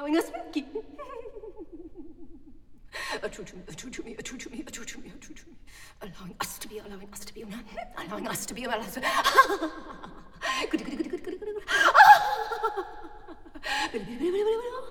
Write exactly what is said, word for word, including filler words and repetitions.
allowing us to a true to me, a true to me, a true to me, a true to me, a true to me, allowing us to be, allowing us to be, allowing us to be, allowing us to